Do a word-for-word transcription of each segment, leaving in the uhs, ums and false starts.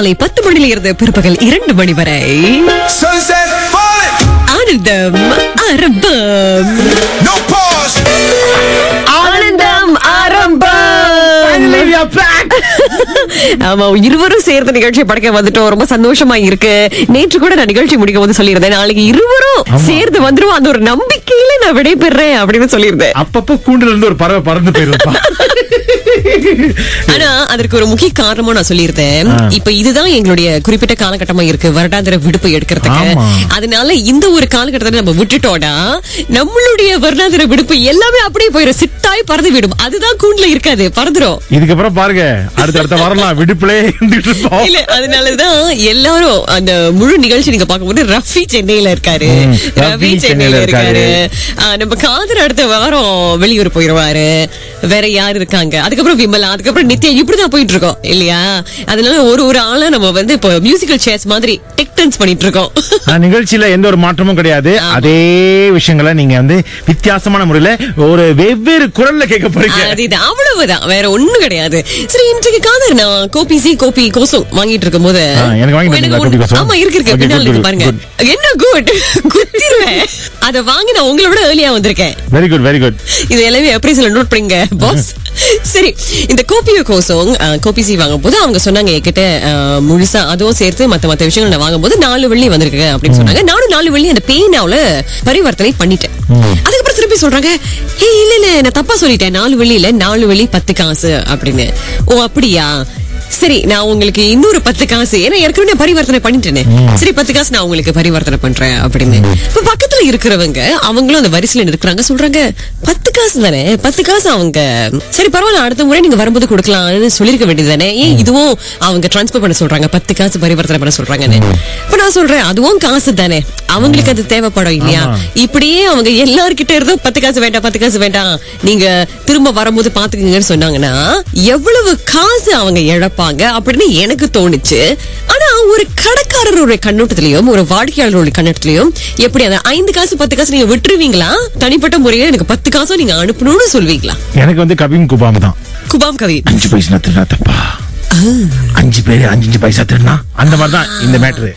காலை பத்து மணியில இருந்து பிற்பகல் இரண்டு மணி வரை Sunset falling, ஆனந்தம் ஆரம்பம். no pause. ஆனந்தம் ஆரம்பம். ஆமா, இருவரும் சேர்ந்த நிகழ்ச்சி படைக்க வந்துட்டோம். ரொம்ப சந்தோஷமா இருக்கு. நேற்று கூட நான் நிகழ்ச்சி முடிக்கும் போது சொல்லியிருந்தேன், நாளைக்கு இருவரும் சேர்ந்து வந்துருவோம், அந்த ஒரு நம்பிக்கையில நான் விடைபெறேன் அப்படின்னு சொல்லியிருந்தேன். அப்பப்ப கூண்டுல இருந்து ஒரு பறவை பறந்து போயிருப்பா. ஆனா அதற்கு ஒரு முக்கிய காரணமும் நான் சொல்லியிருந்தேன். இப்ப இதுதான் எங்களுடைய குறிப்பிட்ட காலகட்டமா இருக்கு, வருடாந்திர விடுப்பு எடுக்கிறதுக்கு. அதனால இந்த ஒரு காலகட்டத்தை நம்ம விட்டுட்டோம்னா நம்மளுடைய வருடாந்திர விடுப்பு எல்லாமே அப்படியே போயிடும், சிட்டாய் பறந்து விடும். அதுதான் கூண்டுல இருக்காது, பறந்துரும். இதுக்கப்புறம் பாருங்க, அடுத்த அடுத்த வரலாம் விடுப்புலே இல்ல, அதனாலதான் எல்லாரும் அந்த முழு நிகழ்ச்சி நீங்க பார்க்கும்போது ரஃபி சென்னையில இருக்காரு, ரவி சென்னையில இருக்காரு, நம்ம காதர் அடுத்த வாரம் வெளியூர் போயிருவாரு, வேற யாரு இருக்காங்க, அதுக்கப்புறம் விமலா, அதுக்கப்புறம் நித்யா, இப்படிதான் போயிட்டு இருக்கோம் இல்லையா? அதனால ஒரு ஒரு ஆளா நம்ம வந்து இப்போ மியூசிக்கல் சேர்ஸ் மாதிரி டெக் டென்ஸ் பண்ணிட்டு இருக்கோம். நிகழ்ச்சியில எந்த ஒரு மாற்றமும் கிடையாது. அதே விஷயங்களை நீங்க வந்து வித்தியாசமான முறையில ஒரு வெவ்வேறு குரல்ல கேட்க போறீங்க. அதுதான், அவ்வளவுதான், வேற ஒண்ணும் கிடையாது. சரி, இன்றைக்கு காதர் நான் கோபி சி கோபி கோசம் வாங்கிட்டு இருக்கும் போது எனக்கு வாங்கி, ஆமா இருக்கு இருக்கு பின்னால இருக்கு பாருங்க. என்ன குட் குத்திருவேன். அத வாங்கி நான் உங்களை விட ஏர்லியா வந்திருக்கேன். Very good very good. இது எல்லாமே எப்படி சில நோட் பண்ணுங்க பாஸ். சரி, இந்த கோபியோ கோசம் கோபி சி வாங்கும் போது அவங்க சொன்னாங்க என்கிட்ட முழுசா அதுவும் சேர்த்து மத்த மத்த விஷயங்கள் நான் வாங்கும் போது நாலு வெள்ளி வந்திருக்கு அப்படின்னு சொன்னாங்க. நானும் நாலு வெள்ளி அந்த பேனாவுல பரிவர்த்தனை பண்ணிட்டேன். அதுக்கப்புறம் திருப்பி சொல்றாங்க, ஏ இல்ல இல்ல நான் தப்பா சொல்லிட்டேன், நாலு வெள்ளி இல்ல நாலு வெள்ளி பத்து காசு அப்படின்னு. ஓ அப்படியா, சரி நான் உங்களுக்கு இன்னொரு பத்து காசு, ஏன்னா ஏற்கனவே பரிவர்த்தனை பண்ணிட்டேனே, சரி பத்து காசு நான் உங்களுக்கு பரிவர்த்தனை பண்றேன் அப்படின்னு. இப்ப பக்கத்துல இருக்கிறவங்க அவங்களும் அந்த வரிசையில இருக்கிறாங்க, சொல்றாங்க பத்து காசு தானே, பத்து காசு அவங்க, சரி பரவாயில்ல அடுத்த முறை நீங்க வரும்போது கொடுக்கலாம்னு சொல்லிருக்க வேண்டியது தானே, ஏன் இதுவும் அவங்க டிரான்ஸ்பர் பண்ண சொல்றாங்க, பத்து காசு பரிவர்த்தனை பண்ண சொல்றாங்கன்னு. இப்ப நான் சொல்றேன் அதுவும் காசு தானே, அவங்களுக்கு அது தேவைப்படும் இல்லையா? இப்படியே அவங்க எல்லார்கிட்ட இருந்தும் பத்து காசு வேண்டாம் பத்து காசு வேண்டாம், நீங்க திரும்ப வரும்போது பாத்துக்கங்கன்னு சொன்னாங்கன்னா எவ்வளவு காசு அவங்க இழப்பாங்க அப்படின்னு எனக்கு தோணுச்சு. ஆனா ஒரு கடைக்காரருடைய கண்ணோட்டத்திலையும் ஒரு வாடிக்கையாளருடைய கண்ணோட்டத்திலையும் எப்படி அந்த ஐந்து காசு பத்து காசு நீங்க விட்டுருவீங்களா, தனிப்பட்ட முறையில எனக்கு பத்து காசும் நீங்க அனுப்பணும்னு சொல்வீங்களா? எனக்கு வந்து கவிம் குபாம் தான். குபாம் கவி அஞ்சு பைசா திருநா தப்பா, அஞ்சு பேரு அஞ்சு அஞ்சு பைசா திருநா அந்த மாதிரிதான் இந்த மேட்டரு.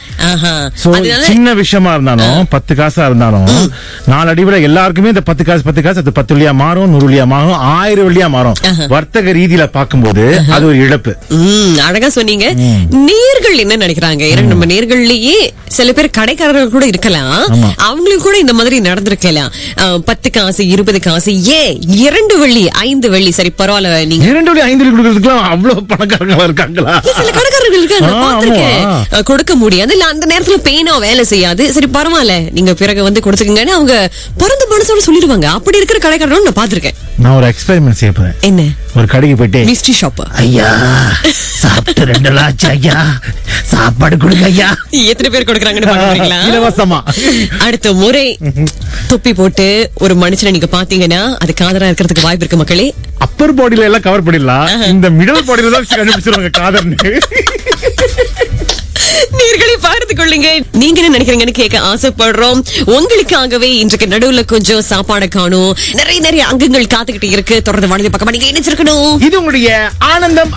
சின்ன விஷயமா இருந்தாலும் பத்து காசா இருந்தாலும் நாலு அடிவிட எல்லாருக்குமே இந்த பத்து காசு பத்து காசு அது பத்து வழியா மாறும், நூறு வழியா மாறும், ஆயிரம் வழியா மாறும். வர்த்தக ரீதியில பார்க்கும்போது அது ஒரு இழப்பு. அழகா சொன்னீங்க. நேர்கள் என்ன நினைக்கிறாங்க? ஏன்னா நம்ம நேர்கள்லயே சில பேர் கடைக்காரர்கள் கூட இருக்கலாம், அவங்களுக்கு கூட இந்த மாதிரி நடந்திருக்கலாம். பத்து காசு இருபது காசு, ஏன் இரண்டு வெள்ளி ஐந்து வெள்ளி, சரி பரவாயில்ல நீங்க இரண்டு வெள்ளி ஐந்து வெள்ளி கொடுக்கறதுக்குலாம் அவ்வளவு பணக்காரங்களா இருக்காங்களா? சில கடைக்காரர்கள் இருக்காங்க, கொடுக்க முடியாது, இல்ல அந்த நேரத்துல பேனா வேலை செய்யாது, சரி பரவாயில்ல நீங்க பிறகு வந்து கொடுத்துக்கங்கன்னு அவங்க பிறந்த மனசோட சொல்லிடுவாங்க. அப்படி இருக்கிற கடைக்காரர்கள் நான் பாத்திருக்கேன். நான் ஒரு எக்ஸ்பெரிமெண்ட் செய்ய போறேன். என்ன? ஒரு கடைக்கு போயிட்டு மிஸ்ட்ரி ஷாப், ஐயா சாப்பிட்டு ரெண்டு லாச்சு ஐயா சாப்பாடு கொடுங்க ஐயா, எத்தனை பேர் கொடுக்கறாங்கன்னு பாக்குறீங்களா? இலவசமா. அடுத்த முறை தொப்பி போட்டு ஒரு மனுஷனை நீங்க பாத்தீங்கன்னா அது காதரா இருக்கிறதுக்கு வாய்ப்பு இருக்கு மக்களே. அப்பர் பாடியில எல்லாம் கவர் பண்ணிடலாம், இந்த மிடில் பாடியில தான் கண்டுபிடிச்சிருவாங்க காதர்னு. நேர்களை பார்த்து கொள்ளுங்க, நீங்க என்ன நினைக்கிறீங்கன்னு கேட்க ஆசைப்படுறோம். உங்களுக்காகவே இன்றைக்கு நடுவுல கொஞ்சம் சாப்பாடு காணும், நிறைய நிறைய அங்கங்கள் காத்துக்கிட்டு இருக்கு. தொடர்ந்து வாழ்ந்து பக்கமா நீங்க இணைச்சிருக்கணும். இது உங்களுடைய ஆனந்தம்